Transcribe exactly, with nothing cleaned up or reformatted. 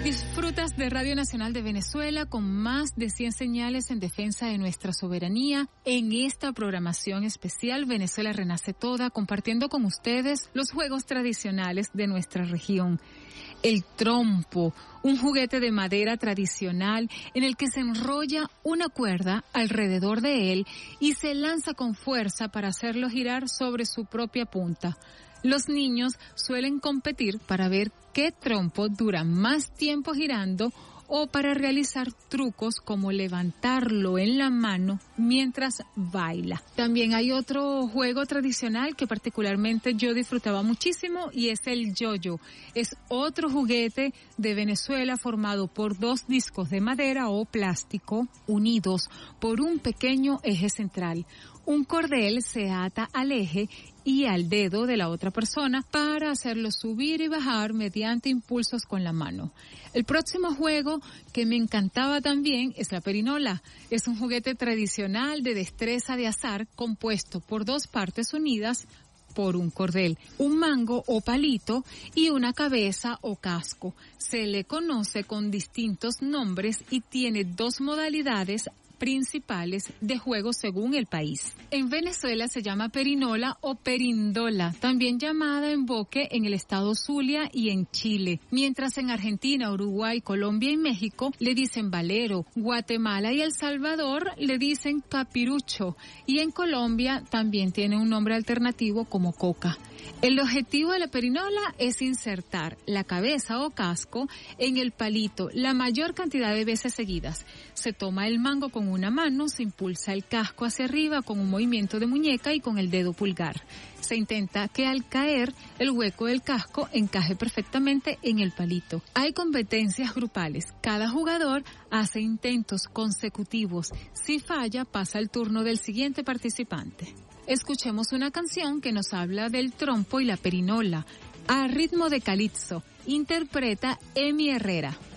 Disfrutas de Radio Nacional de Venezuela con más de cien señales en defensa de nuestra soberanía en esta programación especial Venezuela Renace Toda, compartiendo con ustedes los juegos tradicionales de nuestra región. El trompo, un juguete de madera tradicional en el que se enrolla una cuerda alrededor de él y se lanza con fuerza para hacerlo girar sobre su propia punta. Los niños suelen competir para ver qué trompo dura más tiempo girando o para realizar trucos como levantarlo en la mano mientras baila. También hay otro juego tradicional que particularmente yo disfrutaba muchísimo y es el yo-yo. Es otro juguete de Venezuela formado por dos discos de madera o plástico unidos por un pequeño eje central. Un cordel se ata al eje y al dedo de la otra persona para hacerlo subir y bajar mediante impulsos con la mano. El próximo juego que me encantaba también es la perinola. Es un juguete tradicional de destreza de azar compuesto por dos partes unidas por un cordel, un mango o palito y una cabeza o casco. Se le conoce con distintos nombres y tiene dos modalidades principales de juego según el país. En Venezuela se llama perinola o perindola, también llamada emboque en el estado Zulia y en Chile, mientras en Argentina, Uruguay, Colombia y México le dicen valero, Guatemala y El Salvador le dicen capirucho y en Colombia también tiene un nombre alternativo como coca. El objetivo de la perinola es insertar la cabeza o casco en el palito la mayor cantidad de veces seguidas. Se toma el mango con una mano, se impulsa el casco hacia arriba con un movimiento de muñeca y con el dedo pulgar. Se intenta que al caer el hueco del casco encaje perfectamente en el palito. Hay competencias grupales. Cada jugador hace intentos consecutivos. Si falla, pasa el turno del siguiente participante. Escuchemos una canción que nos habla del trompo y la perinola. A ritmo de calipso, interpreta Emi Herrera.